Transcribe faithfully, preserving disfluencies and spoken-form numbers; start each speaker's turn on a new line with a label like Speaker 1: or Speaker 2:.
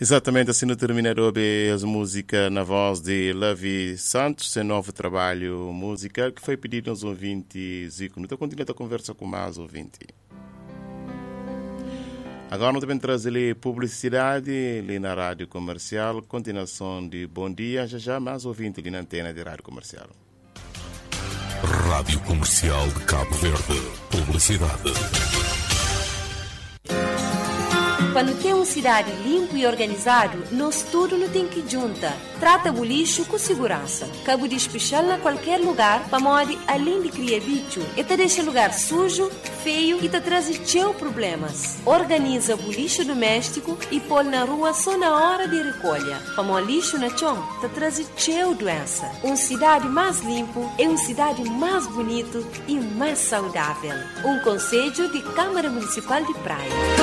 Speaker 1: Exatamente assim no terminar as música na voz de Lavi Santos, seu novo trabalho musical que foi pedido aos ouvintes. Zico, então continua a conversa com mais ouvintes. Agora também traz ali publicidade ali na rádio comercial, continuação de Bom Dia, já já mais ouvinte ali na antena de rádio comercial.
Speaker 2: Rádio Comercial de Cabo Verde, publicidade.
Speaker 3: Quando tem uma cidade limpa e organizado, nós tudo não tem que junta. Trata o lixo com segurança. Cabo de especial na qualquer lugar, para modo além de criar bicho, e te deixa lugar sujo, feio e te traz teu problemas. Organiza o lixo doméstico e põe na rua só na hora de recolha. Para o lixo na chão, te traz teu doença. Uma cidade mais limpa é uma cidade mais bonita e mais saudável. Um conselho de Câmara Municipal de Praia.